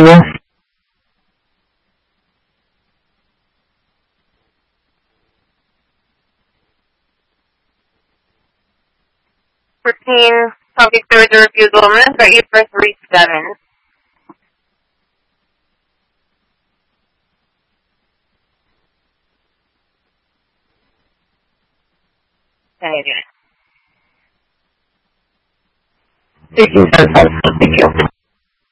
you. 15, subject to the refusal. I'm going to start you for 3-7. Thank you.